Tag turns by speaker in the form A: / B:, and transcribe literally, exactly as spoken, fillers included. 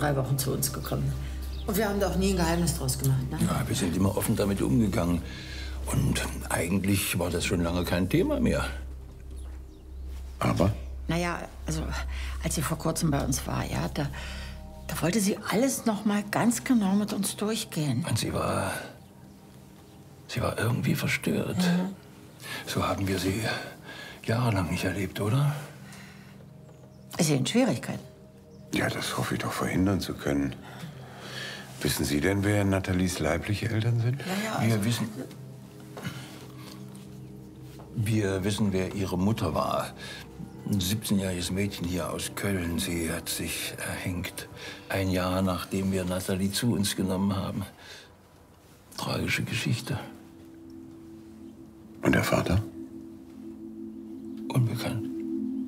A: drei Wochen zu uns gekommen. Und wir haben da auch nie ein Geheimnis draus gemacht, ne?
B: Ja, wir sind immer offen damit umgegangen. Und eigentlich war das schon lange kein Thema mehr.
C: Aber?
A: Naja, also als sie vor kurzem bei uns war, ja, da, da wollte sie alles noch mal ganz genau mit uns durchgehen.
B: Und sie war, sie war irgendwie verstört. Mhm. So haben wir sie jahrelang nicht erlebt, oder?
A: Ist sie in Schwierigkeiten?
C: Ja, das hoffe ich doch verhindern zu können. Wissen Sie denn, wer Nathalies leibliche Eltern sind?
A: Ja, ja, also
B: wir wissen... Wir wissen, wer ihre Mutter war. Ein siebzehnjähriges Mädchen hier aus Köln. Sie hat sich erhängt. Ein Jahr, nachdem wir Nathalie zu uns genommen haben. Tragische Geschichte.
C: Und der Vater?
B: Unbekannt.